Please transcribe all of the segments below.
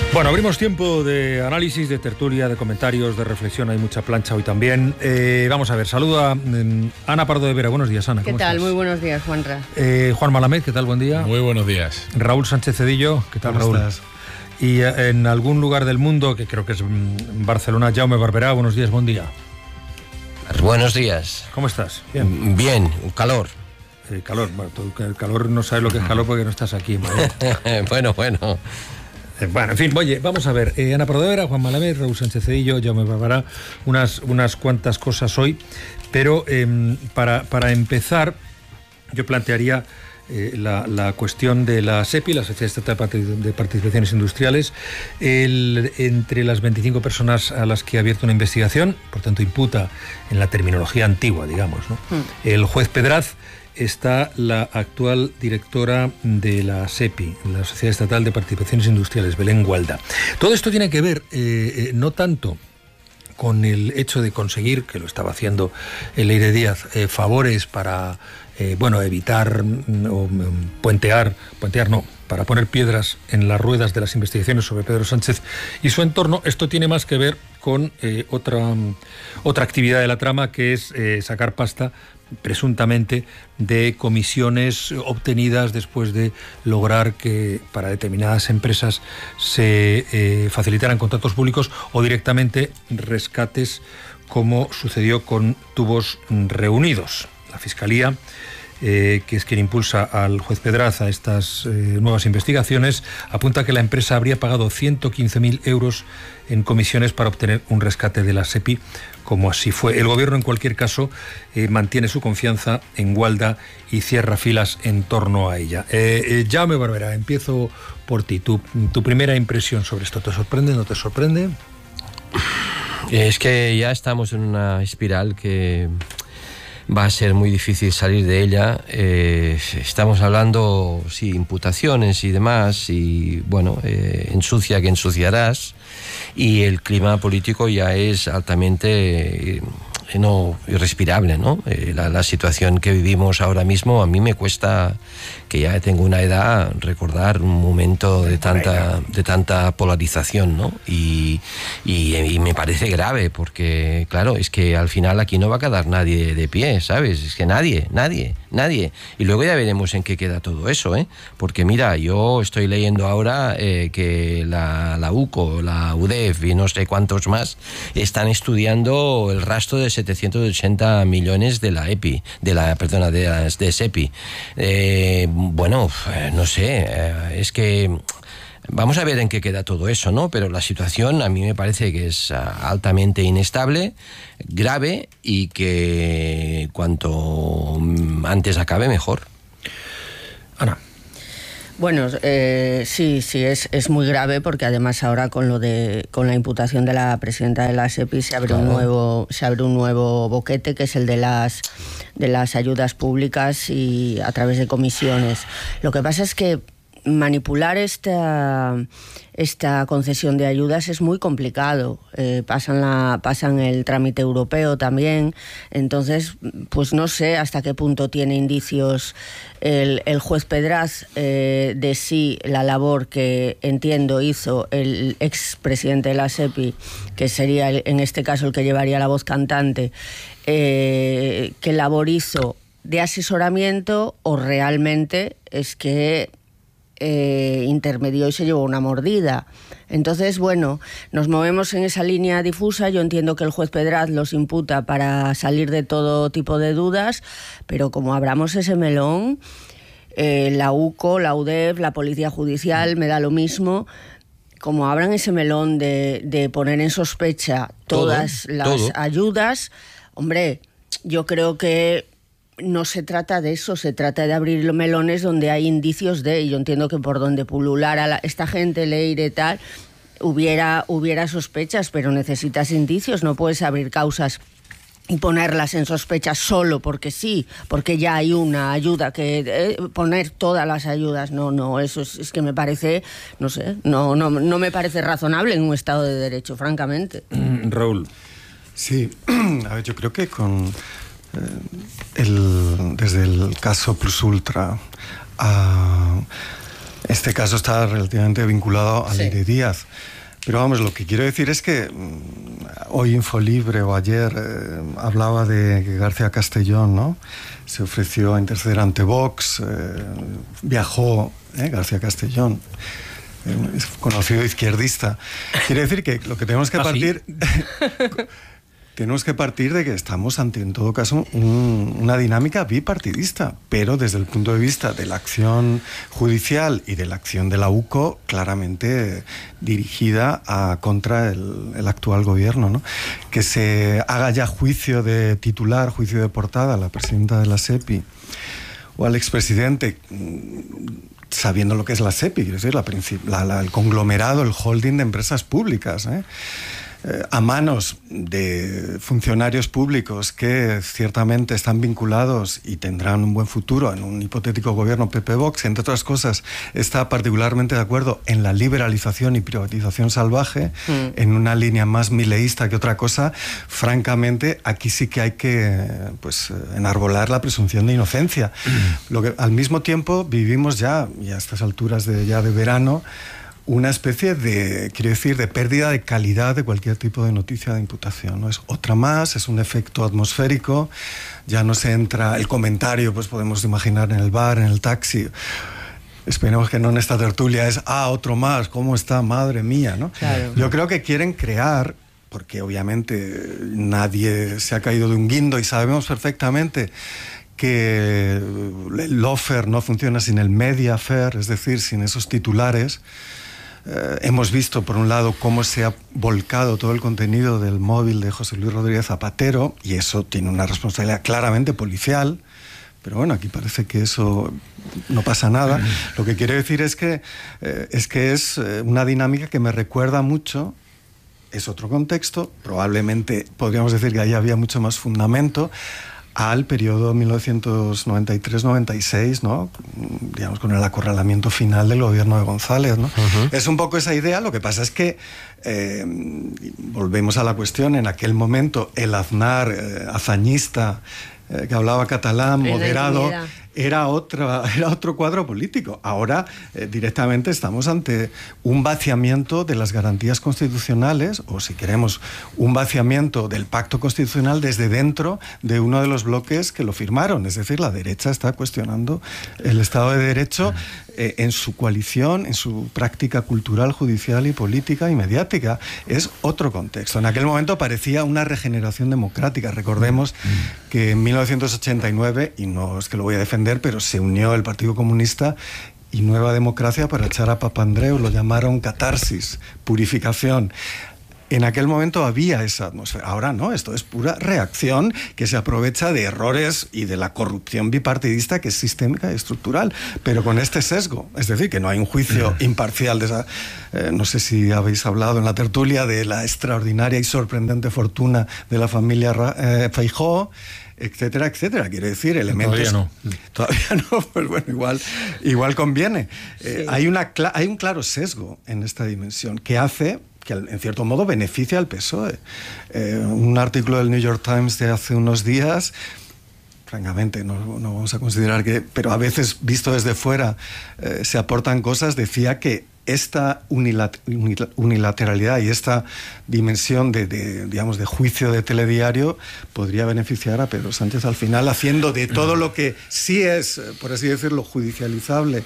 Bueno, abrimos tiempo de análisis, de tertulia, de comentarios, de reflexión. Hay mucha plancha hoy también. Vamos a ver, saluda Ana Pardo de Vera. Buenos días, Ana. ¿Qué tal? Estás? Muy buenos días, Juanra. Juan Malamed, ¿qué tal? Buen día. Muy buenos días. Raúl Sánchez Cedillo, ¿qué tal, Raúl? Estás? Y en algún lugar del mundo, que creo que es Barcelona, Jaume Barberá. Buenos días, buen día. Buenos días. ¿Cómo estás? Bien. Bien, calor. Calor, bueno, tú el calor no sabes lo que es calor porque no estás aquí, Bueno. Bueno, en fin, oye, vamos a ver. Ana Pardo de Vera, Juan Malamed, Raúl Sánchez Cedillo, Jaume Barberá, unas cuantas cosas hoy, pero para empezar, yo plantearía la cuestión de la SEPI, la Sociedad Estatal de Participaciones Industriales. Entre las 25 personas a las que ha abierto una investigación, por tanto imputa en la terminología antigua, digamos, ¿no? El juez Pedraz, está la actual directora de la SEPI, la Sociedad Estatal de Participaciones Industriales, Belén Gualda. Todo esto tiene que ver no tanto con el hecho de conseguir, que lo estaba haciendo Leire Díaz, favores para evitar o para poner piedras en las ruedas de las investigaciones sobre Pedro Sánchez y su entorno. Esto tiene más que ver con otra actividad de la trama, que es sacar pasta, presuntamente, de comisiones obtenidas después de lograr que para determinadas empresas se facilitaran contratos públicos o directamente rescates, como sucedió con Tubos Reunidos. La Fiscalía, que es quien impulsa al juez Pedraz a estas nuevas investigaciones, apunta que la empresa habría pagado 115.000 euros en comisiones para obtener un rescate de la SEPI, como así fue. El gobierno, en cualquier caso, mantiene su confianza en Gualda y cierra filas en torno a ella. Jaume Barberá, empiezo por ti. Tu primera impresión sobre esto, ¿te sorprende, no te sorprende? Es que ya estamos en una espiral que va a ser muy difícil salir de ella. Estamos hablando, sí, imputaciones y demás, y bueno, ensucia que ensuciarás, y el clima político ya es altamente irrespirable, ¿no? La situación que vivimos ahora mismo, a mí me cuesta, que ya tengo una edad, recordar un momento de tanta polarización, ¿no? Y me parece grave, porque claro, es que al final aquí no va a quedar nadie de pie, ¿sabes? Es que nadie. Y luego ya veremos en qué queda todo eso, ¿eh? Porque mira, yo estoy leyendo ahora que la UCO, la UDEF y no sé cuántos más están estudiando el rastro de 780 millones de la EPI, de SEPI. Bueno, no sé, es que vamos a ver en qué queda todo eso, ¿no? Pero la situación a mí me parece que es altamente inestable, grave, y que cuanto antes acabe, mejor. Ana. Bueno, sí, es muy grave, porque además ahora con la imputación de la presidenta de la SEPI se abre un nuevo boquete, que es el de las ayudas públicas y a través de comisiones. Lo que pasa es que manipular esta concesión de ayudas es muy complicado. Pasan el trámite europeo también. Entonces, pues no sé hasta qué punto tiene indicios el juez Pedraz de si la labor que entiendo hizo el expresidente de la SEPI, que sería en este caso el que llevaría la voz cantante, qué labor hizo de asesoramiento, o realmente es que intermedió y se llevó una mordida. Entonces, bueno, nos movemos en esa línea difusa. Yo entiendo que el juez Pedraz los imputa para salir de todo tipo de dudas, pero como abramos ese melón, la UCO, la UDEF, la Policía Judicial, me da lo mismo, como abran ese melón de poner en sospecha todas las ayudas, hombre, yo creo que no se trata de eso, se trata de abrir los melones donde hay indicios de, y yo entiendo que por donde pululara esta gente, Leire y tal, hubiera sospechas, pero necesitas indicios, no puedes abrir causas y ponerlas en sospecha solo porque sí, porque ya hay una ayuda, que poner todas las ayudas, no, eso es que me parece, no sé, no me parece razonable en un Estado de Derecho, francamente. Raúl. Sí, a ver, yo creo que desde el caso Plus Ultra Este caso está relativamente vinculado a Leire Díaz. Pero vamos, lo que quiero decir es que hoy Infolibre o ayer hablaba de que García Castellón, ¿no?, se ofreció a interceder ante Vox, viajó García Castellón, conocido izquierdista. Quiere decir que lo que tenemos que partir... Tenemos que partir de que estamos ante, en todo caso, una dinámica bipartidista, pero desde el punto de vista de la acción judicial y de la acción de la UCO, claramente dirigida contra el actual gobierno, ¿no? Que se haga ya juicio de titular, juicio de portada a la presidenta de la SEPI o al expresidente, sabiendo lo que es la SEPI, quiero decir, el conglomerado, el holding de empresas públicas, a manos de funcionarios públicos que ciertamente están vinculados y tendrán un buen futuro en un hipotético gobierno PP-Vox, entre otras cosas, está particularmente de acuerdo en la liberalización y privatización salvaje, en una línea más mileísta que otra cosa. Francamente, aquí sí que hay que enarbolar la presunción de inocencia. Lo que, al mismo tiempo, vivimos ya, y a estas alturas de verano, una especie de, quiero decir, de pérdida de calidad de cualquier tipo de noticia de imputación, ¿no? Es otra más, es un efecto atmosférico, ya no se entra el comentario, pues podemos imaginar en el bar, en el taxi. Esperemos que no en esta tertulia es, otro más, ¿cómo está? Madre mía, ¿no? Claro. Yo creo que quieren crear, porque obviamente nadie se ha caído de un guindo y sabemos perfectamente que el lawfare no funciona sin el mediafair, es decir, sin esos titulares. Hemos visto, por un lado, cómo se ha volcado todo el contenido del móvil de José Luis Rodríguez Zapatero, y eso tiene una responsabilidad claramente policial, pero bueno, aquí parece que eso no pasa nada. Lo que quiero decir es que es una dinámica que me recuerda mucho, es otro contexto, probablemente podríamos decir que ahí había mucho más fundamento, al periodo 1993-96, ¿no?, digamos, con el acorralamiento final del gobierno de González, ¿no? Es un poco esa idea. Lo que pasa es que volvemos a la cuestión. En aquel momento el Aznar hazañista, que hablaba catalán, moderado, era otro cuadro político. Ahora directamente estamos ante un vaciamiento de las garantías constitucionales, o si queremos, un vaciamiento del pacto constitucional desde dentro de uno de los bloques que lo firmaron. Es decir, la derecha está cuestionando el Estado de Derecho en su coalición, en su práctica cultural, judicial y política y mediática. Es otro contexto. En aquel momento parecía una regeneración democrática. Recordemos que en 1989, y no es que lo voy a defender, pero se unió el Partido Comunista y Nueva Democracia para echar a Papandreou. Lo llamaron catarsis, purificación. En aquel momento había esa atmósfera. Ahora no, esto es pura reacción que se aprovecha de errores y de la corrupción bipartidista que es sistémica y estructural, pero con este sesgo. Es decir, que no hay un juicio imparcial de esa... no sé si habéis hablado en la tertulia de la extraordinaria y sorprendente fortuna de la familia Feijóo, etcétera, etcétera. Quiero decir, elementos... Todavía no, pues bueno, igual conviene. Sí. Hay un claro sesgo en esta dimensión que hace... que en cierto modo beneficia al PSOE. Un artículo del New York Times de hace unos días, francamente no vamos a considerar que, pero a veces visto desde fuera se aportan cosas, decía que esta unilateralidad y esta dimensión digamos, de juicio de telediario podría beneficiar a Pedro Sánchez al final, haciendo de todo lo que sí es, por así decirlo, judicializable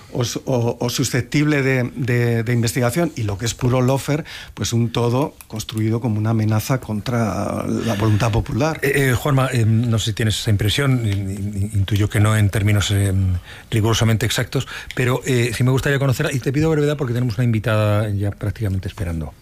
o susceptible de investigación, y lo que es puro lawfare, pues un todo construido como una amenaza contra la voluntad popular. Juanma, no sé si tienes esa impresión, intuyo que no en términos rigurosamente exactos, pero sí me gustaría conocer, y te pido brevedad porque tenemos una invitada ya prácticamente esperando.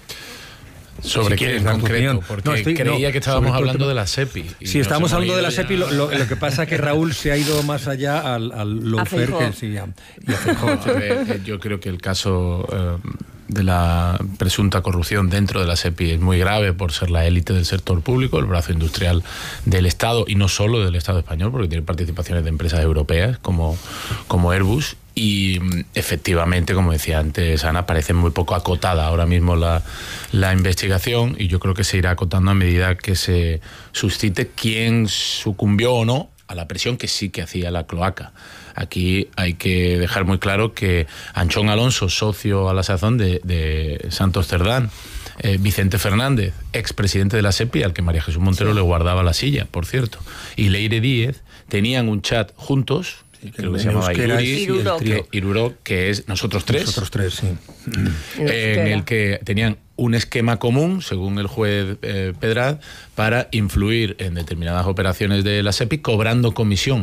¿Sobre qué en concreto? Porque creía que estábamos hablando de la SEPI. Sí, estábamos hablando de la SEPI, lo que pasa es que Raúl se ha ido más allá al lawfare que sí, y a Feijóo. Yo creo que el caso de la presunta corrupción dentro de la SEPI es muy grave por ser la élite del sector público, el brazo industrial del Estado, y no solo del Estado español, porque tiene participaciones de empresas europeas como Airbus. Y efectivamente, como decía antes Ana, parece muy poco acotada ahora mismo la investigación, y yo creo que se irá acotando a medida que se suscite quién sucumbió o no a la presión que sí que hacía la cloaca. Aquí hay que dejar muy claro que Anchón Alonso, socio a la sazón de Santos Cerdán, Vicente Fernández, expresidente de la SEPI, al que María Jesús Montero le guardaba la silla, por cierto, y Leire Díez tenían un chat juntos, creo que se llamaba Iruro, que es Nosotros Tres. Nosotros Tres, sí. En el que tenían un esquema común, según el juez Pedrad, para influir en determinadas operaciones de la SEPI, cobrando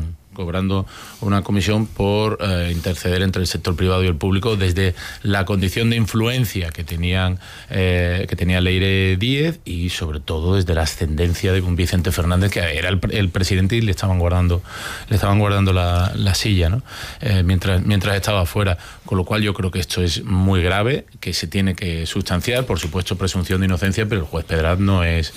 una comisión por interceder entre el sector privado y el público desde la condición de influencia que tenía Leire Díez y sobre todo desde la ascendencia de un Vicente Fernández que era el presidente y le estaban guardando la silla, ¿no? Mientras estaba fuera, con lo cual yo creo que esto es muy grave, que se tiene que sustanciar, por supuesto presunción de inocencia, pero el juez Pedrad no es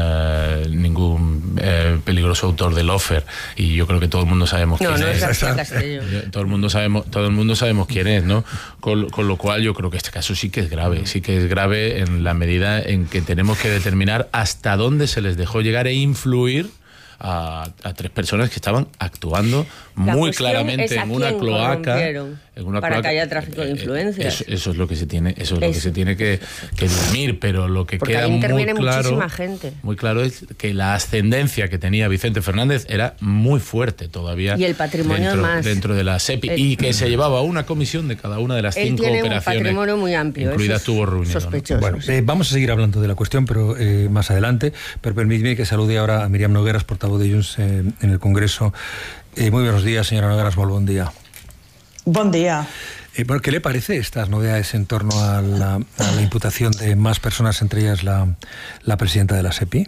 ningún peligroso autor del lawfare y yo creo que todo el mundo sabemos quién es. Todo el mundo sabemos quién es, ¿no? Con lo cual yo creo que este caso sí que es grave en la medida en que tenemos que determinar hasta dónde se les dejó llegar e influir a tres personas que estaban actuando muy claramente en una cloaca. Para que haya tráfico de influencias. Eso es lo que se tiene, lo que se tiene que dirimir, pero lo que porque queda ahí interviene muchísima gente. Muy claro es que la ascendencia que tenía Vicente Fernández era muy fuerte todavía. Y el patrimonio dentro de la SEPI y que se llevaba una comisión de cada una de las 5 operaciones. Tiene un patrimonio muy amplio. Incluida Tubos Reunidos. Bueno, vamos a seguir hablando de la cuestión, pero más adelante. Pero permíteme que salude ahora a Míriam Nogueras, portavoz de Junts en el Congreso. Muy buenos días, señora Nogueras, muy buen día. Buen día. ¿Qué le parece estas novedades en torno a la imputación de más personas, entre ellas la presidenta de la SEPI?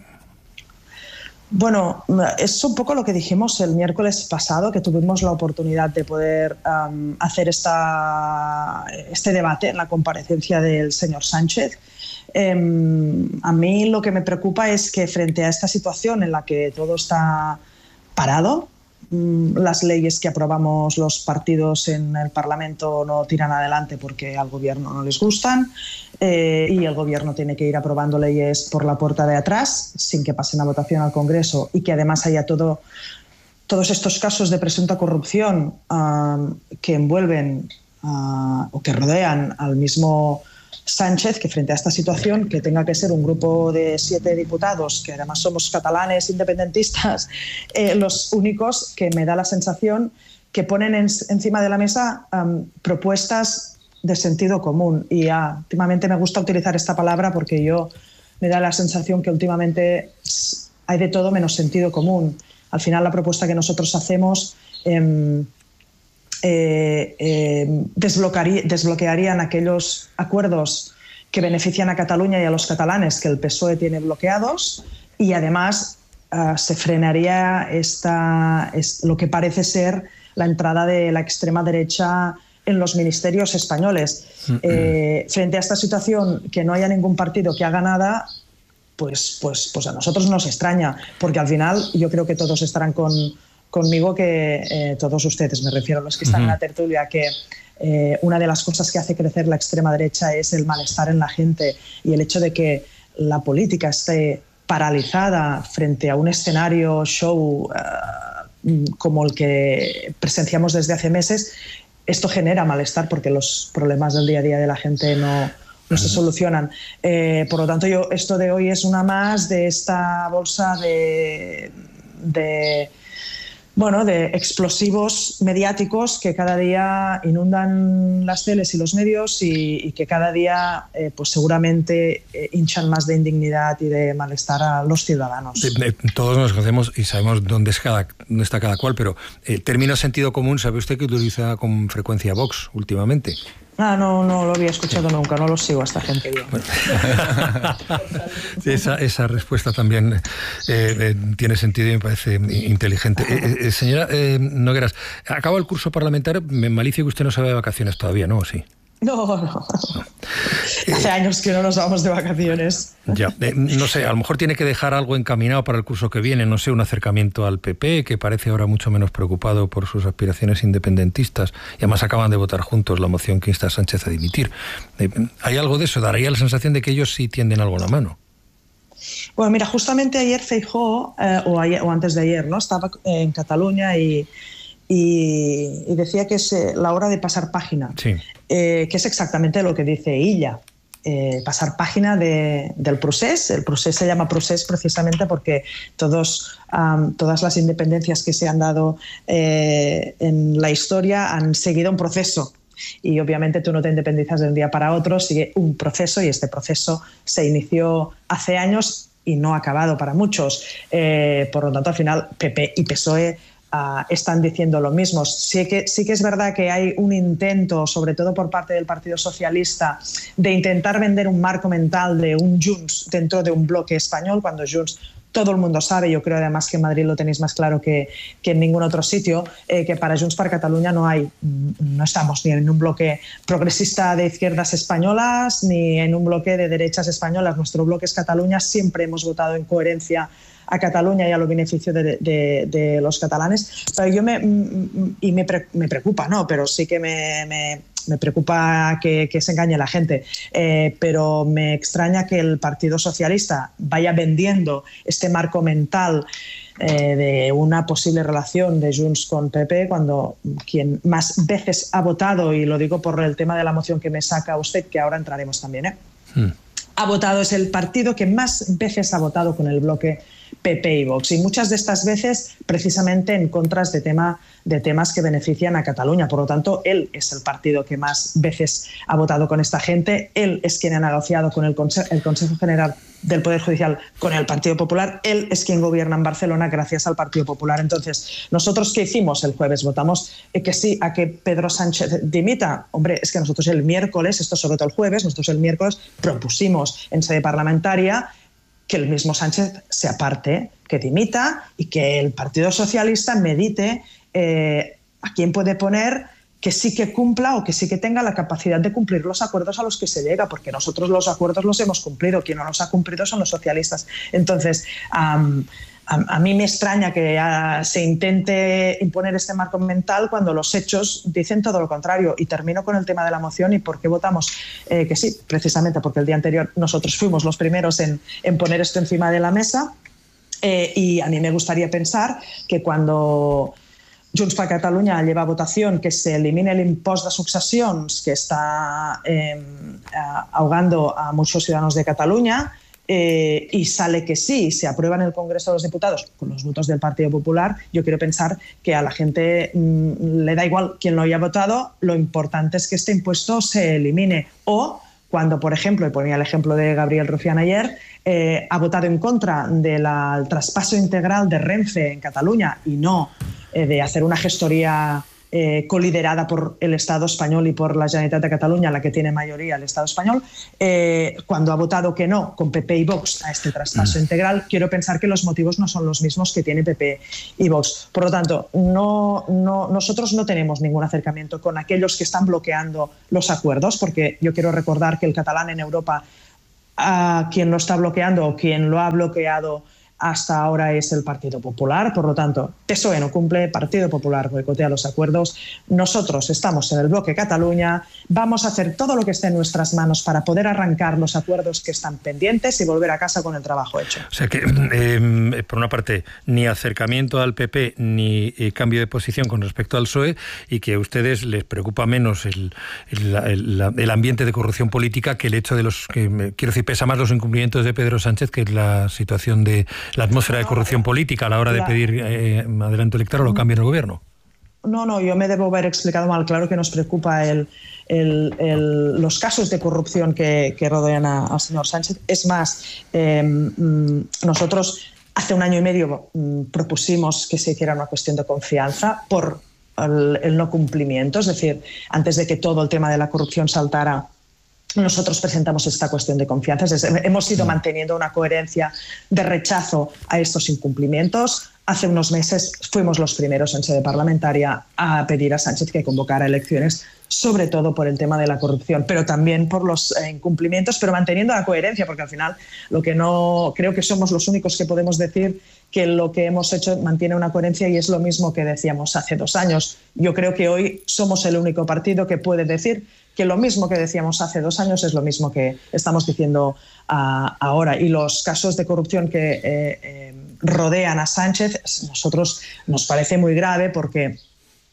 Bueno, es un poco lo que dijimos el miércoles pasado, que tuvimos la oportunidad de poder hacer este debate en la comparecencia del señor Sánchez. A mí lo que me preocupa es que frente a esta situación en la que todo está parado, las leyes que aprobamos los partidos en el Parlamento no tiran adelante porque al gobierno no les gustan y el gobierno tiene que ir aprobando leyes por la puerta de atrás sin que pasen a votación al Congreso y que además haya todos estos casos de presunta corrupción que envuelven o que rodean al mismo Sánchez, que frente a esta situación, que tenga que ser un grupo de 7 diputados, que además somos catalanes independentistas, los únicos que me da la sensación que ponen encima de la mesa propuestas de sentido común. Y últimamente me gusta utilizar esta palabra porque me da la sensación que últimamente hay de todo menos sentido común. Al final la propuesta que nosotros hacemos desbloquearían aquellos acuerdos que benefician a Cataluña y a los catalanes que el PSOE tiene bloqueados y además se frenaría lo que parece ser la entrada de la extrema derecha en los ministerios españoles. Frente a esta situación, que no haya ningún partido que haga nada, pues a nosotros nos extraña, porque al final yo creo que todos estarán conmigo, que todos ustedes, me refiero a los que están en la tertulia, que una de las cosas que hace crecer la extrema derecha es el malestar en la gente y el hecho de que la política esté paralizada frente a un escenario show como el que presenciamos desde hace meses. Esto genera malestar porque los problemas del día a día de la gente no se solucionan. Por lo tanto, esto de hoy es una más de esta bolsa de explosivos mediáticos que cada día inundan las teles y los medios y que cada día pues seguramente hinchan más de indignidad y de malestar a los ciudadanos. Todos nos conocemos y sabemos dónde está cada cual, pero el término sentido común, ¿sabe usted que utiliza con frecuencia Vox últimamente? No lo había escuchado nunca, no lo sigo a esta gente. Bueno. Esa respuesta también tiene sentido y me parece inteligente. Señora Nogueras, acaba el curso parlamentario, me malicia que usted no se va de vacaciones todavía, ¿no? ¿Sí? No. Hace años que no nos vamos de vacaciones. Ya, no sé, a lo mejor tiene que dejar algo encaminado para el curso que viene, no sé, un acercamiento al PP, que parece ahora mucho menos preocupado por sus aspiraciones independentistas, y además acaban de votar juntos la moción que insta a Sánchez a dimitir. ¿Hay algo de eso? Daría la sensación de que ellos sí tienden algo en la mano. Bueno, mira, justamente ayer Feijóo, o antes de ayer, ¿no? Estaba en Cataluña y y decía que es la hora de pasar página, sí. Que es exactamente lo que dice ella. Pasar página del procés. El procés se llama procés precisamente porque todas las independencias que se han dado en la historia han seguido un proceso. Y obviamente tú no te independizas de un día para otro, sigue un proceso, y este proceso se inició hace años y no ha acabado para muchos. Por lo tanto, al final, PP y PSOE están diciendo lo mismo. Sí que es verdad que hay un intento, sobre todo por parte del Partido Socialista, de intentar vender un marco mental de un Junts dentro de un bloque español, cuando Junts, todo el mundo sabe, yo creo además que en Madrid lo tenéis más claro que en ningún otro sitio, que para Junts per Catalunya no estamos ni en un bloque progresista de izquierdas españolas ni en un bloque de derechas españolas. Nuestro bloque es Cataluña, siempre hemos votado en coherencia a Cataluña y a lo beneficio de los catalanes. Pero me preocupa, ¿no? Pero sí que me preocupa que se engañe la gente, pero me extraña que el Partido Socialista vaya vendiendo este marco mental de una posible relación de Junts con PP, cuando quien más veces ha votado, y lo digo por el tema de la moción que me saca usted, que ahora entraremos también, ha votado, es el partido que más veces ha votado con el bloque PP y Vox, y muchas de estas veces precisamente en contras de temas que benefician a Cataluña. Por lo tanto, él es el partido que más veces ha votado con esta gente, él es quien ha negociado con el Consejo General del Poder Judicial con el Partido Popular, él es quien gobierna en Barcelona gracias al Partido Popular. Entonces, ¿nosotros qué hicimos el jueves? Votamos que sí a que Pedro Sánchez dimita. Hombre, es que nosotros el miércoles, esto se votó el jueves, nosotros el miércoles propusimos en sede parlamentaria que el mismo Sánchez se aparte, que dimita, y que el Partido Socialista medite a quién puede poner que sí que cumpla o que sí que tenga la capacidad de cumplir los acuerdos a los que se llega, porque nosotros los acuerdos los hemos cumplido, quien no los ha cumplido son los socialistas. Entonces, a mí me extraña que se intente imponer este marco mental cuando los hechos dicen todo lo contrario. Y termino con el tema de la moción y por qué votamos que sí, precisamente porque el día anterior nosotros fuimos los primeros en poner esto encima de la mesa, y a mí me gustaría pensar que cuando Junts per Catalunya lleva a votación que se elimine l'impost de successions que está ahogando a muchos ciudadanos de Cataluña, y sale que sí, se aprueba en el Congreso de los Diputados con los votos del Partido Popular, yo quiero pensar que a la gente le da igual quién lo haya votado, lo importante es que este impuesto se elimine. O cuando, por ejemplo, y ponía el ejemplo de Gabriel Rufián ayer, ha votado en contra del traspaso integral de Renfe en Cataluña y no de hacer una gestoría coliderada por el Estado español y por la Generalitat de Cataluña, la que tiene mayoría el Estado español, cuando ha votado que no con PP y Vox a este traspaso integral, quiero pensar que los motivos no son los mismos que tiene PP y Vox. Por lo tanto, nosotros no tenemos ningún acercamiento con aquellos que están bloqueando los acuerdos, porque yo quiero recordar que el catalán en Europa, quien lo está bloqueando o quien lo ha bloqueado hasta ahora es el Partido Popular. Por lo tanto, PSOE no cumple, Partido Popular boicotea los acuerdos. Nosotros estamos en el bloque Cataluña, vamos a hacer todo lo que esté en nuestras manos para poder arrancar los acuerdos que están pendientes y volver a casa con el trabajo hecho. O sea que, por una parte, ni acercamiento al PP ni cambio de posición con respecto al PSOE, y que a ustedes les preocupa menos el ambiente de corrupción política que el hecho de quiero decir, pesa más los incumplimientos de Pedro Sánchez que la situación de la atmósfera de corrupción política a la hora de pedir adelanto electoral o cambio en el gobierno. No, yo me debo haber explicado mal. Claro que nos preocupa los casos de corrupción que rodean al señor Sánchez. Es más, nosotros hace 1 año y medio propusimos que se hiciera una cuestión de confianza por el no cumplimiento. Es decir, antes de que todo el tema de la corrupción saltara, nosotros presentamos esta cuestión de confianza. Hemos ido manteniendo una coherencia de rechazo a estos incumplimientos. Hace unos meses fuimos los primeros en sede parlamentaria a pedir a Sánchez que convocara elecciones, sobre todo por el tema de la corrupción, pero también por los incumplimientos, pero manteniendo la coherencia, porque al final lo que no creo que somos los únicos que podemos decir que lo que hemos hecho mantiene una coherencia, y es lo mismo que decíamos hace 2 años. Yo creo que hoy somos el único partido que puede decir que lo mismo que decíamos hace 2 años es lo mismo que estamos diciendo ahora. Y los casos de corrupción que rodean a Sánchez, nosotros nos parece muy grave, porque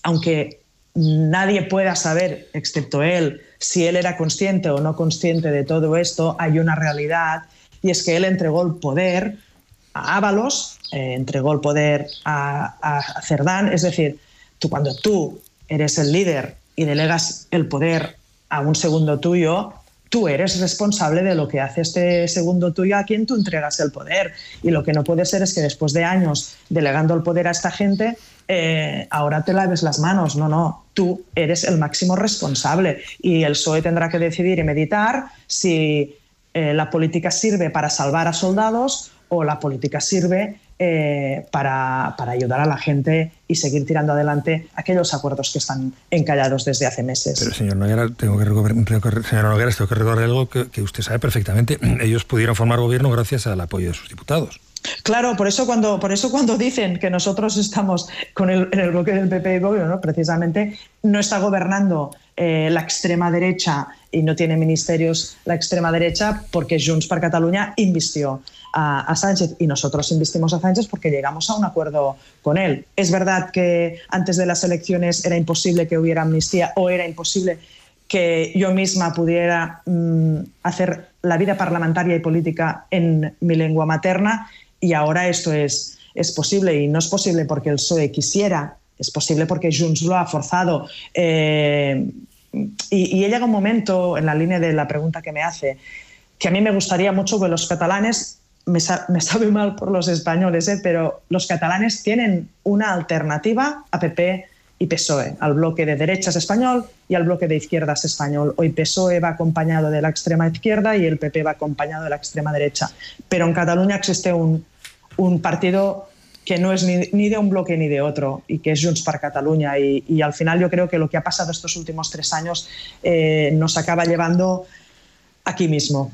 aunque nadie pueda saber, excepto él, si él era consciente o no consciente de todo esto, hay una realidad, y es que él entregó el poder a Ábalos, entregó el poder a Cerdán. Es decir, cuando tú eres el líder y delegas el poder a un segundo tuyo, tú eres responsable de lo que hace este segundo tuyo a quien tú entregas el poder. Y lo que no puede ser es que después de años delegando el poder a esta gente, ahora te laves las manos. No, tú eres el máximo responsable. Y el PSOE tendrá que decidir y meditar si la política sirve para salvar a soldados o la política sirve para ayudar a la gente y seguir tirando adelante aquellos acuerdos que están encallados desde hace meses. Pero, señor Nogueras, tengo que recordar algo que usted sabe perfectamente. Ellos pudieron formar gobierno gracias al apoyo de sus diputados. Claro, por eso cuando dicen que nosotros estamos en el bloque del PP y Vox, ¿no? Precisamente no está gobernando la extrema derecha y no tiene ministerios la extrema derecha porque Junts per Catalunya invistió a Sánchez, y nosotros investimos a Sánchez porque llegamos a un acuerdo con él. Es verdad que antes de las elecciones era imposible que hubiera amnistía, o era imposible que yo misma pudiera hacer la vida parlamentaria y política en mi lengua materna, y ahora esto es posible, y no es posible porque el PSOE quisiera, es posible porque Junts lo ha forzado. Y llega un momento, en la línea de la pregunta que me hace, que a mí me gustaría mucho que los catalanes, me sabe mal por los españoles, pero los catalanes tienen una alternativa a PP y PSOE, al bloque de derechas español y al bloque de izquierdas español. Hoy PSOE va acompañado de la extrema izquierda y el PP va acompañado de la extrema derecha. Pero en Cataluña existe un partido que no es ni de un bloque ni de otro, y que es Junts per Catalunya. Y al final yo creo que lo que ha pasado estos últimos 3 años nos acaba llevando aquí mismo.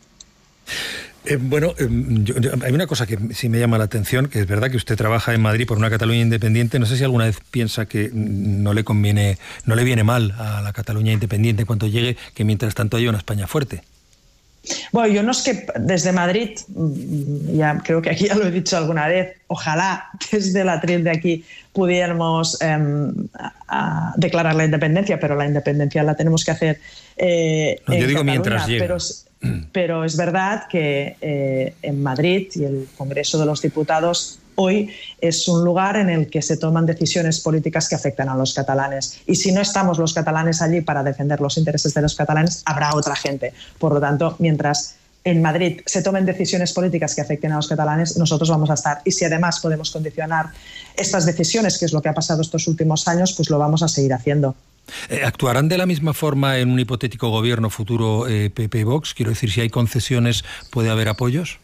Hay una cosa que sí me llama la atención, que es verdad que usted trabaja en Madrid por una Cataluña independiente. No sé si alguna vez piensa que no le viene mal a la Cataluña independiente cuando llegue, que mientras tanto haya una España fuerte. Bueno, yo no es que desde Madrid, ya creo que aquí ya lo he dicho alguna vez, ojalá desde el atril de aquí pudiéramos declarar la independencia, pero la independencia la tenemos que hacer yo digo Cataluña, mientras llega. Pero es verdad que en Madrid y el Congreso de los Diputados hoy es un lugar en el que se toman decisiones políticas que afectan a los catalanes. Y si no estamos los catalanes allí para defender los intereses de los catalanes, habrá otra gente. Por lo tanto, mientras en Madrid se tomen decisiones políticas que afecten a los catalanes, nosotros vamos a estar. Y si además podemos condicionar estas decisiones, que es lo que ha pasado estos últimos años, pues lo vamos a seguir haciendo. ¿Actuarán de la misma forma en un hipotético gobierno futuro PP-Vox? Quiero decir, si hay concesiones, ¿puede haber apoyos?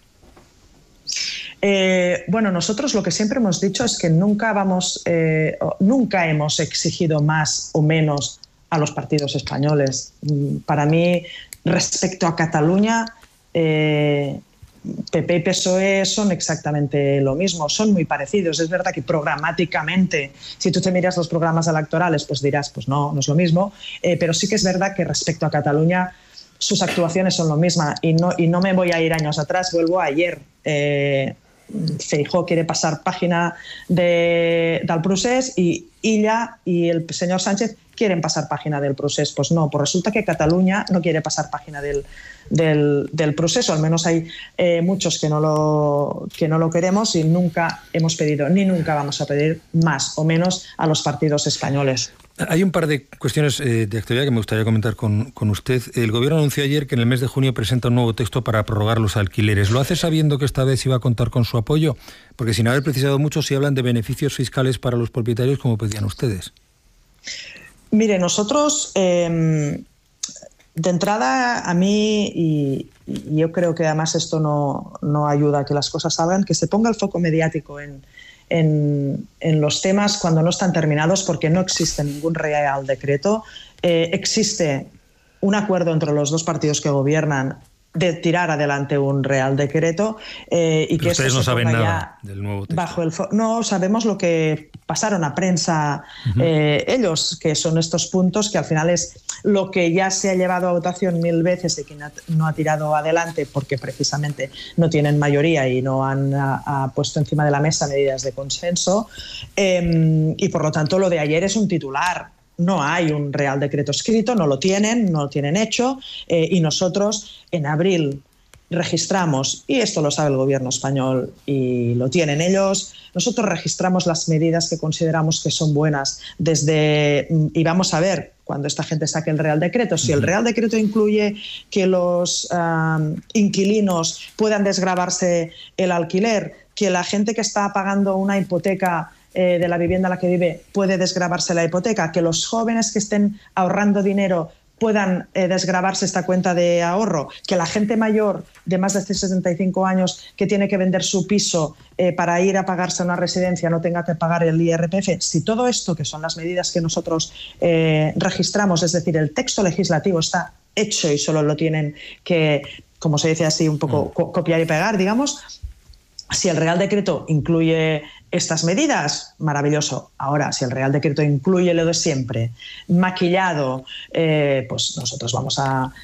Bueno, nosotros lo que siempre hemos dicho es que nunca hemos exigido más o menos a los partidos españoles. Para mí, respecto a Cataluña, PP y PSOE son exactamente lo mismo, son muy parecidos. Es verdad que programáticamente, si tú te miras los programas electorales, pues dirás, pues no es lo mismo, pero sí que es verdad que respecto a Cataluña sus actuaciones son lo mismo, y no me voy a ir años atrás, vuelvo a ayer. Feijóo quiere pasar página del procés y Illa y el señor Sánchez quieren pasar página del procés. Pues no, pues resulta que Cataluña no quiere pasar página del proceso. Al menos hay muchos que no lo queremos, y nunca hemos pedido ni nunca vamos a pedir más o menos a los partidos españoles. Hay un par de cuestiones de actualidad que me gustaría comentar con usted. El Gobierno anunció ayer que en el mes de junio presenta un nuevo texto para prorrogar los alquileres. ¿Lo hace sabiendo que esta vez iba a contar con su apoyo? Porque sin haber precisado mucho, sí hablan de beneficios fiscales para los propietarios, como pedían ustedes. Mire, nosotros, de entrada, a mí, y yo creo que además esto no ayuda a que las cosas salgan, que se ponga el foco mediático en los temas cuando no están terminados, porque no existe ningún real decreto. Existe un acuerdo entre los dos partidos que gobiernan de tirar adelante un Real Decreto y que ustedes no saben nada del nuevo texto. No sabemos lo que pasaron a prensa ellos, que son estos puntos que al final es lo que ya se ha llevado a votación 1000 veces y que no ha tirado adelante porque precisamente no tienen mayoría y no han puesto encima de la mesa medidas de consenso, y por lo tanto lo de ayer es un titular. No hay un Real Decreto escrito, no lo tienen hecho, y nosotros en abril registramos, y esto lo sabe el gobierno español y lo tienen ellos, nosotros registramos las medidas que consideramos que son buenas y vamos a ver cuando esta gente saque el Real Decreto, si el Real Decreto incluye que los inquilinos puedan desgravarse el alquiler, que la gente que está pagando una hipoteca de la vivienda en la que vive puede desgravarse la hipoteca, que los jóvenes que estén ahorrando dinero puedan desgravarse esta cuenta de ahorro, que la gente mayor de más de 75 años que tiene que vender su piso para ir a pagarse una residencia no tenga que pagar el IRPF. Si todo esto, que son las medidas que nosotros registramos, es decir, el texto legislativo está hecho y solo lo tienen que, como se dice así, un poco copiar y pegar, digamos. Si el Real Decreto incluye estas medidas, maravilloso. Ahora, si el Real Decreto incluye lo de siempre, maquillado, pues nosotros vamos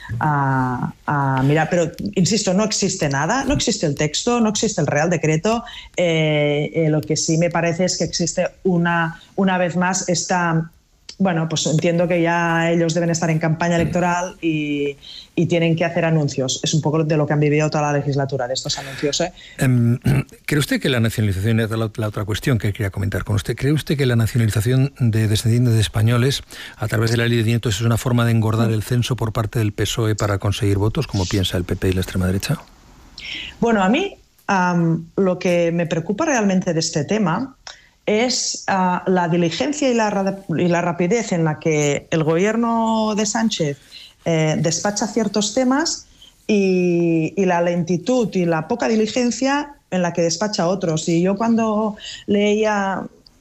a mirar. Pero, insisto, no existe nada, no existe el texto, no existe el Real Decreto. Lo que sí me parece es que existe una vez más esta... Bueno, pues entiendo que ya ellos deben estar en campaña electoral y tienen que hacer anuncios. Es un poco de lo que han vivido toda la legislatura, de estos anuncios. ¿Cree usted que la nacionalización, es la otra cuestión que quería comentar con usted, cree usted que la nacionalización de descendientes de españoles a través de la ley de nietos es una forma de engordar el censo por parte del PSOE para conseguir votos, como piensa el PP y la extrema derecha? Bueno, a mí lo que me preocupa realmente de este tema es la diligencia y la rapidez en la que el gobierno de Sánchez despacha ciertos temas y la lentitud y la poca diligencia en la que despacha otros. Y yo cuando leía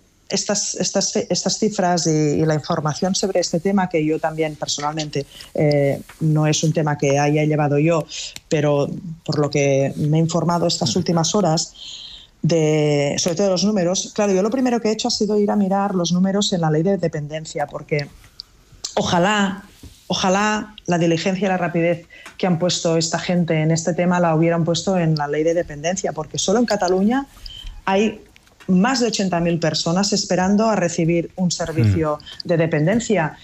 estas cifras y la información sobre este tema, que yo también personalmente no es un tema que haya llevado yo, pero por lo que me he informado estas últimas horas, sobre todo los números, claro, yo lo primero que he hecho ha sido ir a mirar los números en la ley de dependencia, porque ojalá la diligencia y la rapidez que han puesto esta gente en este tema la hubieran puesto en la ley de dependencia, porque solo en Cataluña hay más de 80.000 personas esperando a recibir un servicio de dependencia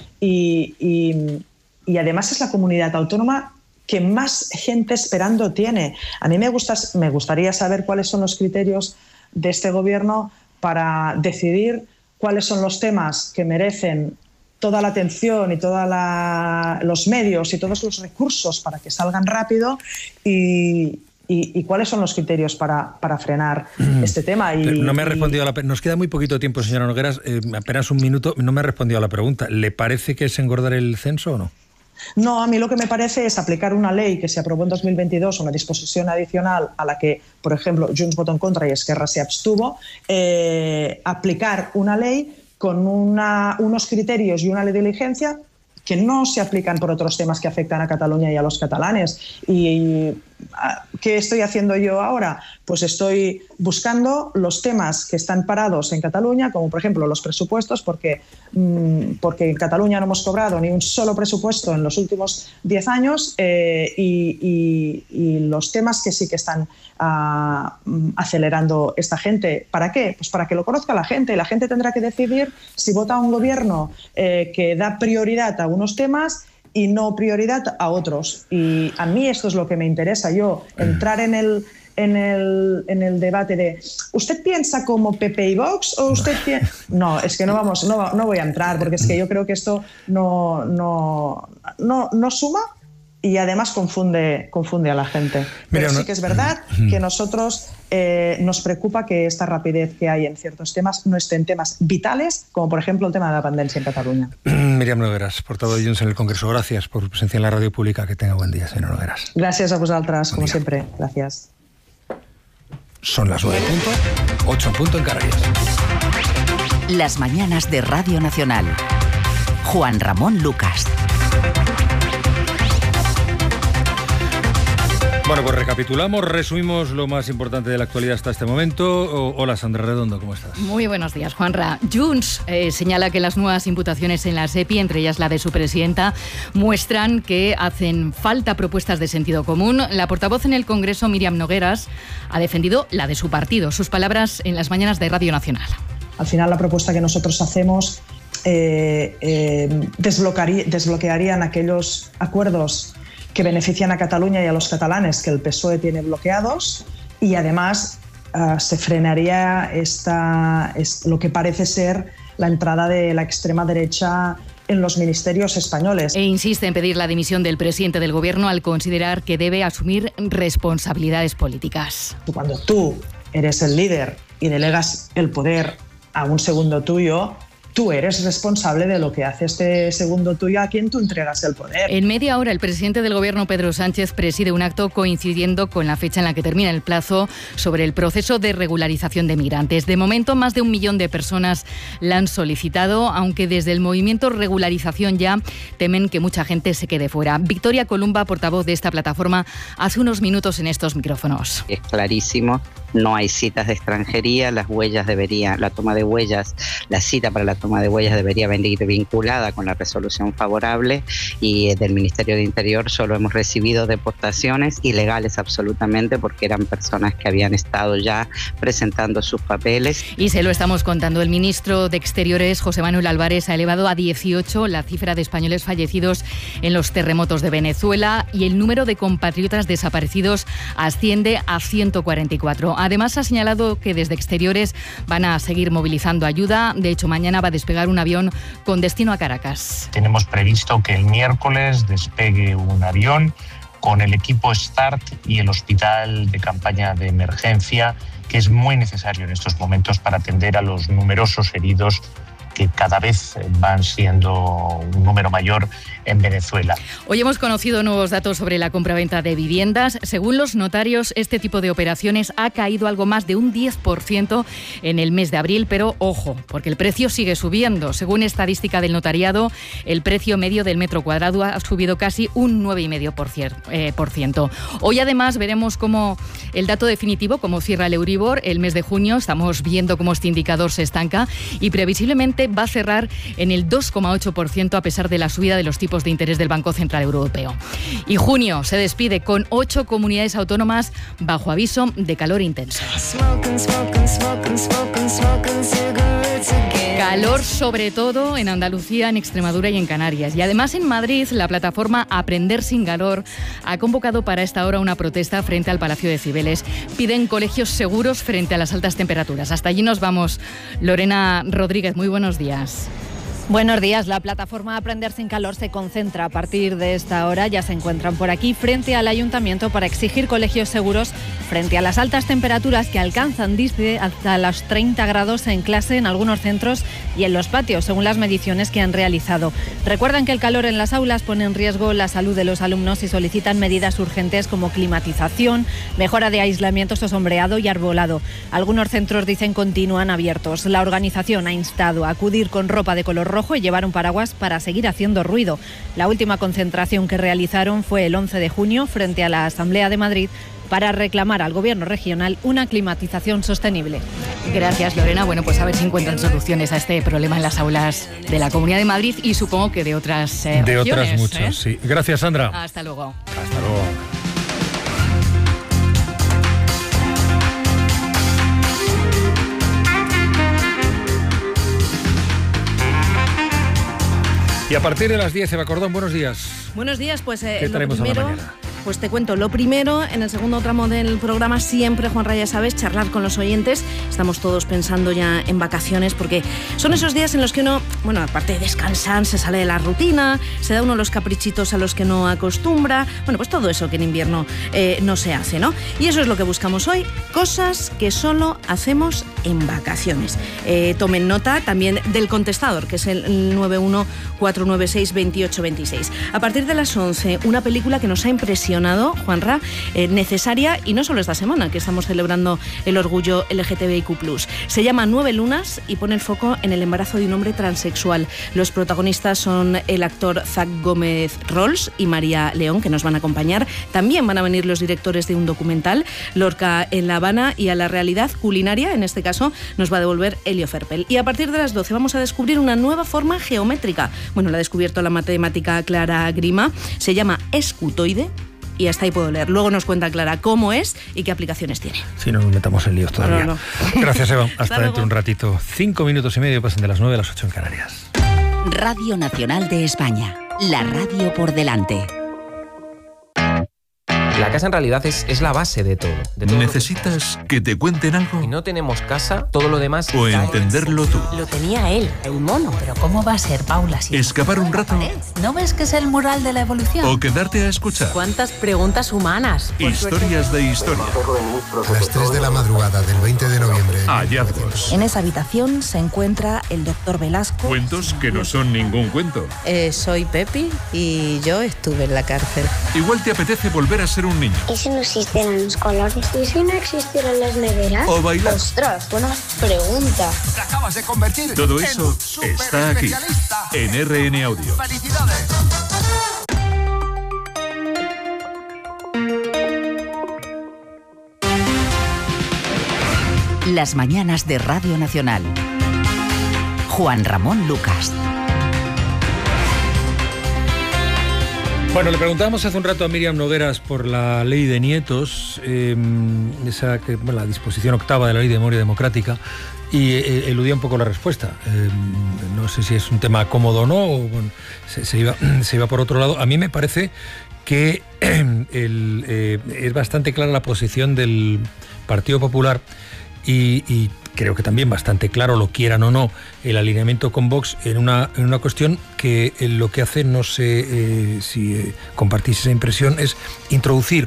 y además es la comunidad autónoma que más gente esperando tiene. A mí me gustaría saber cuáles son los criterios de este gobierno para decidir cuáles son los temas que merecen toda la atención y todos los medios y todos los recursos para que salgan rápido y cuáles son los criterios para frenar este tema. No me ha respondido nos queda muy poquito tiempo, señora Nogueras, apenas un minuto, no me ha respondido a la pregunta. ¿Le parece que es engordar el censo o no? No, a mí lo que me parece es aplicar una ley que se aprobó en 2022, una disposición adicional a la que, por ejemplo, Junts votó en contra y Esquerra se abstuvo, aplicar una ley con unos criterios y una ley de diligencia que no se aplican por otros temas que afectan a Cataluña y a los catalanes. ¿Y qué estoy haciendo yo ahora? Pues estoy buscando los temas que están parados en Cataluña, como por ejemplo los presupuestos, porque en Cataluña no hemos cobrado ni un solo presupuesto en los últimos 10 años, y los temas que sí que están acelerando esta gente. ¿Para qué? Pues para que lo conozca la gente, y la gente tendrá que decidir si vota a un gobierno que da prioridad a unos temas y no prioridad a otros. Y a mí esto es lo que me interesa, yo entrar en el debate de ¿usted piensa como PP y Vox o usted piensa? No, es que no voy a entrar, porque es que yo creo que esto no suma y además confunde a la gente. Pero sí que es verdad que nosotros nos preocupa que esta rapidez que hay en ciertos temas no esté en temas vitales, como por ejemplo el tema de la dependencia en Cataluña. Míriam Nogueras, portavoz de Junts en el Congreso. Gracias por su presencia en la radio pública. Que tenga buen día, señora Nogueras. Gracias a vosaltres, como siempre. Gracias. Son las 9:08 en Canarias. Las mañanas de Radio Nacional. Juan Ramón Lucas. Bueno, pues recapitulamos, resumimos lo más importante de la actualidad hasta este momento. Hola, Sandra Redondo, ¿cómo estás? Muy buenos días, Juanra. Junts señala que las nuevas imputaciones en la SEPI, entre ellas la de su presidenta, muestran que hacen falta propuestas de sentido común. La portavoz en el Congreso, Míriam Nogueras, ha defendido la de su partido. Sus palabras en las mañanas de Radio Nacional. Al final, la propuesta que nosotros hacemos desbloquearían aquellos acuerdos que benefician a Cataluña y a los catalanes que el PSOE tiene bloqueados, y además se frenaría lo que parece ser la entrada de la extrema derecha en los ministerios españoles. E insiste en pedir la dimisión del presidente del Gobierno al considerar que debe asumir responsabilidades políticas. Cuando tú eres el líder y delegas el poder a un segundo tuyo, tú eres responsable de lo que hace este segundo tuyo a quien tú entregas el poder. En media hora, el presidente del Gobierno, Pedro Sánchez, preside un acto coincidiendo con la fecha en la que termina el plazo sobre el proceso de regularización de migrantes. De momento, más de 1 millón de personas la han solicitado, aunque desde el movimiento Regularización Ya temen que mucha gente se quede fuera. Victoria Columba, portavoz de esta plataforma, hace unos minutos en estos micrófonos. Es clarísimo. No hay citas de extranjería, la toma de huellas, la cita para la toma de huellas debería venir vinculada con la resolución favorable, y del Ministerio de Interior solo hemos recibido deportaciones ilegales absolutamente, porque eran personas que habían estado ya presentando sus papeles. Y se lo estamos contando. El ministro de Exteriores, José Manuel Álvarez, ha elevado a 18 la cifra de españoles fallecidos en los terremotos de Venezuela, y el número de compatriotas desaparecidos asciende a 144. Además, ha señalado que desde Exteriores van a seguir movilizando ayuda. De hecho, mañana va a despegar un avión con destino a Caracas. Tenemos previsto que el miércoles despegue un avión con el equipo START y el hospital de campaña de emergencia, que es muy necesario en estos momentos para atender a los numerosos heridos que cada vez van siendo un número mayor en Venezuela. Hoy hemos conocido nuevos datos sobre la compraventa de viviendas. Según los notarios, este tipo de operaciones ha caído algo más de un 10% en el mes de abril, pero ojo, porque el precio sigue subiendo. Según estadística del notariado, el precio medio del metro cuadrado ha subido casi un 9,5%. Hoy además veremos cómo el dato definitivo, cómo cierra el Euribor el mes de junio. Estamos viendo cómo este indicador se estanca y previsiblemente va a cerrar en el 2,8% a pesar de la subida de los tipos de interés del Banco Central Europeo. Y junio se despide con 8 comunidades autónomas bajo aviso de calor intenso. Calor sobre todo en Andalucía, en Extremadura y en Canarias. Y además en Madrid, la plataforma Aprender sin Calor ha convocado para esta hora una protesta frente al Palacio de Cibeles. Piden colegios seguros frente a las altas temperaturas. Hasta allí nos vamos. Lorena Rodríguez, muy buenos días. Buenos días. La plataforma Aprender sin Calor se concentra a partir de esta hora. Ya se encuentran por aquí frente al ayuntamiento para exigir colegios seguros frente a las altas temperaturas que alcanzan, dice, hasta los 30 grados en clase en algunos centros y en los patios, según las mediciones que han realizado. Recuerdan que el calor en las aulas pone en riesgo la salud de los alumnos y solicitan medidas urgentes como climatización, mejora de aislamientos o sombreado y arbolado. Algunos centros, dicen, continúan abiertos. La organización ha instado a acudir con ropa de color rojo y llevar un paraguas para seguir haciendo ruido. La última concentración que realizaron fue el 11 de junio frente a la Asamblea de Madrid para reclamar al Gobierno regional una climatización sostenible. Gracias, Lorena. Bueno, pues a ver si encuentran soluciones a este problema en las aulas de la Comunidad de Madrid y supongo que de otras regiones. De otras muchas, sí. Gracias, Sandra. Hasta luego. Hasta luego. Y a partir de las 10, Eva Cordón, buenos días. Buenos días, pues ¿qué traemos a la mañana? Pues te cuento, lo primero, en el segundo tramo del programa siempre, Juanra, ya sabes, charlar con los oyentes. Estamos todos pensando ya en vacaciones porque son esos días en los que uno, bueno, aparte de descansar, se sale de la rutina, se da uno los caprichitos a los que no acostumbra. Bueno, pues todo eso que en invierno no se hace, ¿no? Y eso es lo que buscamos hoy, cosas que solo hacemos en vacaciones. Tomen nota también del contestador, que es el 914962826. A partir de las 11, una película que nos ha impresionado mencionado, Juanra, necesaria, y no solo esta semana, que estamos celebrando el orgullo LGTBIQ+. Se llama 9 lunas y pone el foco en el embarazo de un hombre transexual. Los protagonistas son el actor Zach Gómez Rolls y María León, que nos van a acompañar. También van a venir los directores de un documental, Lorca en La Habana, y a la realidad culinaria, en este caso, nos va a devolver Elio Ferpel. Y a partir de las 12 vamos a descubrir una nueva forma geométrica. Bueno, la ha descubierto la matemática Clara Grima. Se llama escutoide. Y hasta ahí puedo leer. Luego nos cuenta Clara cómo es y qué aplicaciones tiene. Si no nos metamos en líos todavía. No. Gracias, Eva. Hasta dentro de un ratito. 5 minutos y medio, pasan de las 9 a las 8 en Canarias. Radio Nacional de España. La radio por delante. La casa en realidad es la base de todo. ¿Necesitas que te cuenten algo? Si no tenemos casa, todo lo demás... ¿O entenderlo tú? Lo tenía él, el mono. Pero ¿cómo va a ser, Paula? Si ¿escapar un rato? ¿No ves que es el mural de la evolución? ¿O quedarte a escuchar? ¿Cuántas preguntas humanas? Historias de historia. A las 3 de la madrugada del 20 de noviembre. Hallazgos. En esa habitación se encuentra el doctor Velasco. Cuentos que no son ningún cuento. Soy Pepi y yo estuve en la cárcel. Igual te apetece volver a ser un niño. ¿Y si no existieran los colores? ¿Y si no existieran las neveras? ¿O bailar? ¡Ostras, buena pregunta! Te acabas de convertir. Todo eso está aquí, en RN Audio. ¡Felicidades! Las mañanas de Radio Nacional. Juan Ramón Lucas. Bueno, le preguntábamos hace un rato a Míriam Nogueras por la ley de nietos, la disposición octava de la ley de memoria democrática, y eludía un poco la respuesta. No sé si es un tema cómodo o no, o bueno, se iba por otro lado. A mí me parece que es bastante clara la posición del Partido Popular y creo que también bastante claro, lo quieran o no, el alineamiento con Vox en una cuestión que lo que hace, no sé si compartís esa impresión, es introducir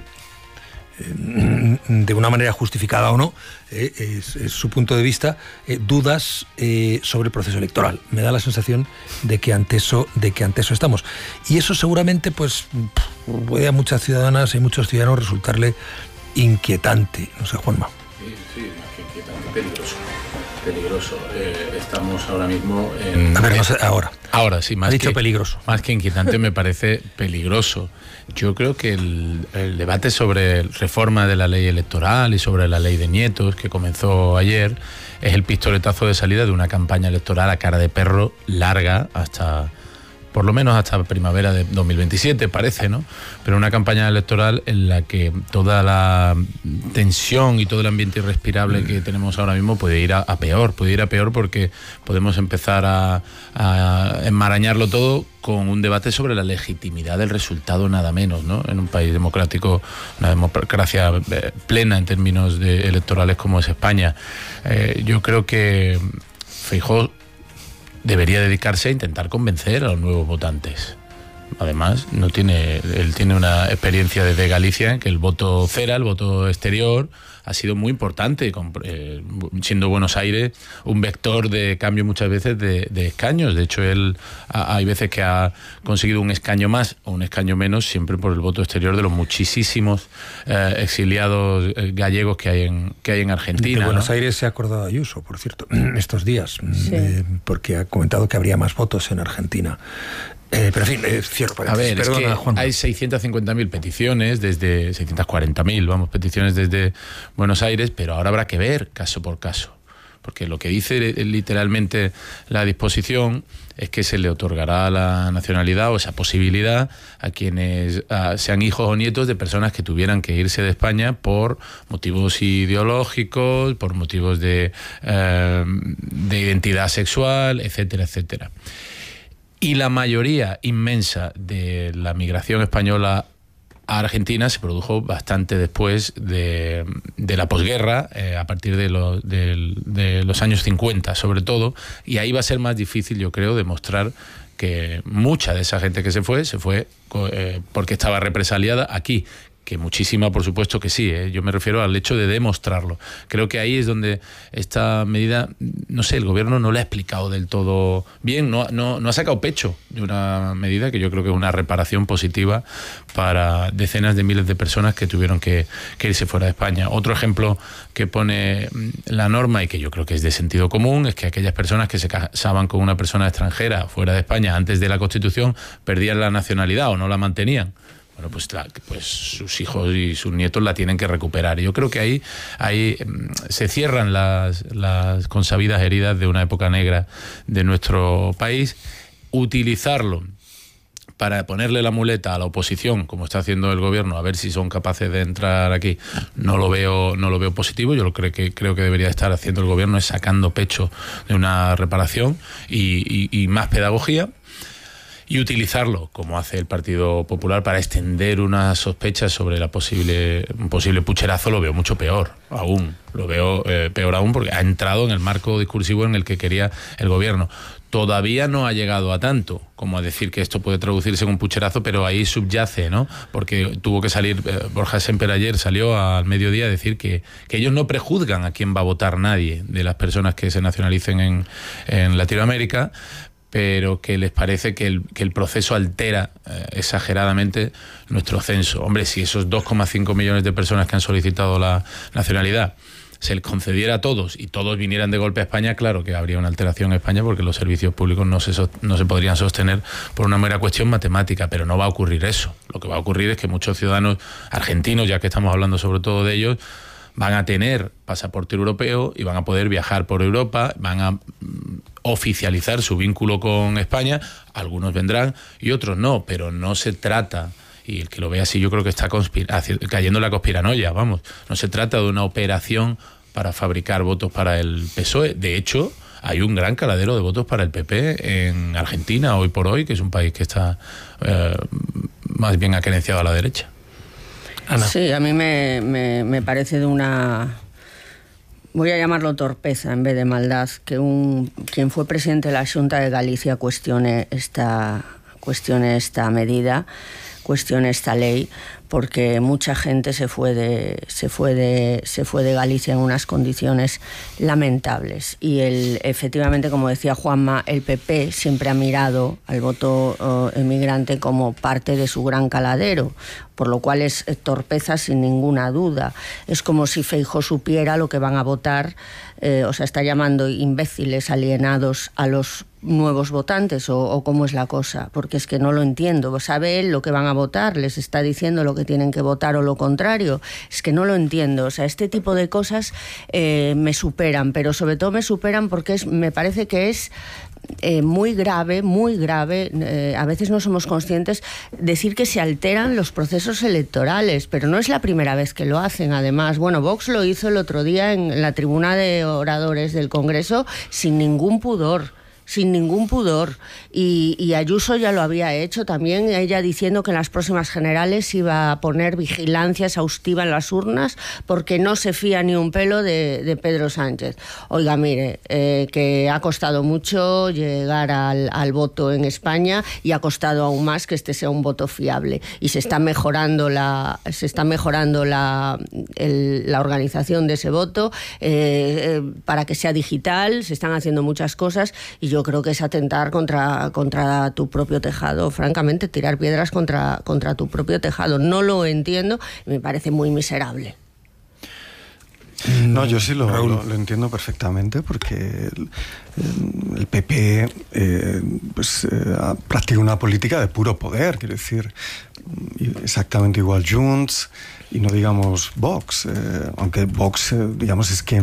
de una manera justificada o no, es su punto de vista, dudas sobre el proceso electoral. Me da la sensación de que ante eso estamos. Y eso seguramente pues puede a muchas ciudadanas y muchos ciudadanos resultarle inquietante. No sé, Juanma. Sí, más que inquietante, peligroso. Estamos ahora mismo en... A ver, no sé, ahora sí, ha dicho peligroso. Más que inquietante me parece peligroso. Yo creo que el debate sobre reforma de la ley electoral y sobre la ley de nietos que comenzó ayer es el pistoletazo de salida de una campaña electoral a cara de perro larga por lo menos hasta primavera de 2027, parece, ¿no? Pero una campaña electoral en la que toda la tensión y todo el ambiente irrespirable que tenemos ahora mismo puede ir a peor porque podemos empezar a enmarañarlo todo con un debate sobre la legitimidad del resultado, nada menos, ¿no? En un país democrático, una democracia plena en términos electorales como es España. Yo creo que Feijóo debería dedicarse a intentar convencer a los nuevos votantes. Además, él tiene una experiencia desde Galicia en que el voto cera, el voto exterior, ha sido muy importante, siendo Buenos Aires un vector de cambio muchas veces de escaños. De hecho, él hay veces que ha conseguido un escaño más o un escaño menos, siempre por el voto exterior de los muchísimos exiliados gallegos que hay en Argentina. De Buenos Aires se ha acordado Ayuso, por cierto, estos días, porque ha comentado que habría más votos en Argentina. Pero en fin, cierro paréntesis. A ver, perdona, es que hay 650.000 peticiones, desde 640.000, peticiones desde Buenos Aires, pero ahora habrá que ver caso por caso. Porque lo que dice literalmente la disposición es que se le otorgará la nacionalidad o esa posibilidad a quienes sean hijos o nietos de personas que tuvieran que irse de España por motivos ideológicos, por motivos de identidad sexual, etcétera, etcétera. Y la mayoría inmensa de la migración española a Argentina se produjo bastante después de la posguerra, a partir de los años 50 sobre todo, y ahí va a ser más difícil, yo creo, demostrar que mucha de esa gente que se fue porque estaba represaliada aquí. que muchísima, por supuesto que sí, yo me refiero al hecho de demostrarlo. Creo que ahí es donde esta medida, no sé, el gobierno no la ha explicado del todo bien, no ha sacado pecho de una medida que yo creo que es una reparación positiva para decenas de miles de personas que tuvieron que irse fuera de España. Otro ejemplo que pone la norma y que yo creo que es de sentido común es que aquellas personas que se casaban con una persona extranjera fuera de España antes de la Constitución perdían la nacionalidad o no la mantenían. Bueno, pues sus hijos y sus nietos la tienen que recuperar. Yo creo que ahí se cierran las consabidas heridas de una época negra de nuestro país. Utilizarlo para ponerle la muleta a la oposición, como está haciendo el gobierno, a ver si son capaces de entrar aquí, no lo veo positivo. Yo creo que debería estar haciendo el gobierno es sacando pecho de una reparación y más pedagogía. Y utilizarlo, como hace el Partido Popular, para extender unas sospechas sobre un posible pucherazo, lo veo mucho peor aún. Lo veo peor aún porque ha entrado en el marco discursivo en el que quería el gobierno. Todavía no ha llegado a tanto como a decir que esto puede traducirse en un pucherazo, pero ahí subyace, ¿no? Porque tuvo que salir, Borja Semper ayer salió al mediodía a decir que ellos no prejuzgan a quién va a votar nadie de las personas que se nacionalicen en Latinoamérica, pero que les parece que el proceso altera exageradamente nuestro censo. Hombre, si esos 2,5 millones de personas que han solicitado la nacionalidad se les concediera a todos y todos vinieran de golpe a España, claro que habría una alteración en España porque los servicios públicos no se podrían sostener por una mera cuestión matemática, pero no va a ocurrir eso. Lo que va a ocurrir es que muchos ciudadanos argentinos, ya que estamos hablando sobre todo de ellos, van a tener pasaporte europeo y van a poder viajar por Europa, van a oficializar su vínculo con España. Algunos vendrán y otros no, pero no se trata, y el que lo vea así yo creo que está cayendo en la conspiranoia, vamos, no se trata de una operación para fabricar votos para el PSOE. De hecho, hay un gran caladero de votos para el PP en Argentina hoy por hoy, que es un país que está más bien acerenciado a la derecha. Ana. Sí, a mí me parece de una, voy a llamarlo torpeza en vez de maldad, que quien fue presidente de la Xunta de Galicia cuestione esta medida, cuestione esta ley, porque mucha gente se fue de Galicia en unas condiciones lamentables. Y efectivamente, como decía Juanma, el PP siempre ha mirado al voto emigrante como parte de su gran caladero, por lo cual es torpeza sin ninguna duda. Es como si Feijóo supiera lo que van a votar, está llamando imbéciles alienados a los nuevos votantes, o cómo es la cosa, porque es que no lo entiendo. ¿Sabe él lo que van a votar? ¿Les está diciendo lo que tienen que votar o lo contrario? Es que no lo entiendo. Este tipo de cosas me superan, pero sobre todo me superan porque me parece que es muy grave, a veces no somos conscientes, decir que se alteran los procesos electorales, pero no es la primera vez que lo hacen, además. Bueno, Vox lo hizo el otro día en la tribuna de oradores del Congreso sin ningún pudor. Y Ayuso ya lo había hecho también, ella diciendo que en las próximas generales iba a poner vigilancia exhaustiva en las urnas porque no se fía ni un pelo de Pedro Sánchez. Oiga, mire, que ha costado mucho llegar al voto en España y ha costado aún más que este sea un voto fiable, y se está mejorando la organización de ese voto para que sea digital, se están haciendo muchas cosas, y yo creo que es atentar contra tu propio tejado, francamente, tirar piedras contra tu propio tejado. No lo entiendo, me parece muy miserable. No, yo sí lo entiendo perfectamente, porque el PP practica una política de puro poder, quiero decir, exactamente igual Junts, y no digamos Vox, aunque Vox, digamos, es quien